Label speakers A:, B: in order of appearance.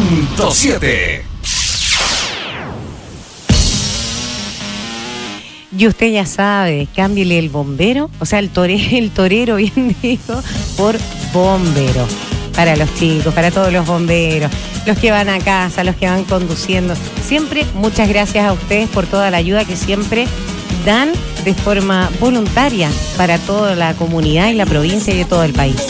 A: 100.7.
B: Y usted ya sabe, cámbiele el bombero, o sea, el torero, bien digo, por bombero. Para los chicos, para todos los bomberos, los que van a casa, los que van conduciendo. Siempre muchas gracias a ustedes por toda la ayuda que siempre dan de forma voluntaria para toda la comunidad y la provincia y de todo el país.